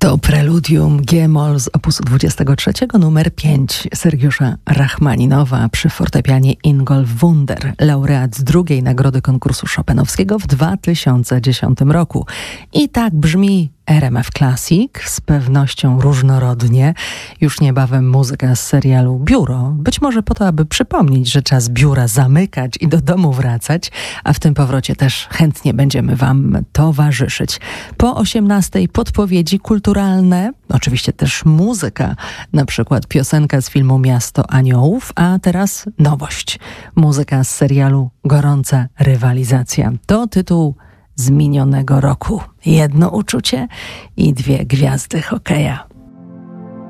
To preludium G-moll z opusu 23, numer 5 Sergiusza Rachmaninowa przy fortepianie Ingolf Wunder, laureat drugiej nagrody konkursu chopinowskiego w 2010 roku. I tak brzmi RMF Classic, z pewnością różnorodnie. Już niebawem muzyka z serialu Biuro, być może po to, aby przypomnieć, że czas biura zamykać i do domu wracać, a w tym powrocie też chętnie będziemy wam towarzyszyć. Po 18:00 podpowiedzi kulturalne, oczywiście też muzyka, na przykład piosenka z filmu Miasto Aniołów, a teraz nowość. Muzyka z serialu Gorąca rywalizacja. To tytuł z minionego roku. Jedno uczucie i 2 gwiazdy hokeja.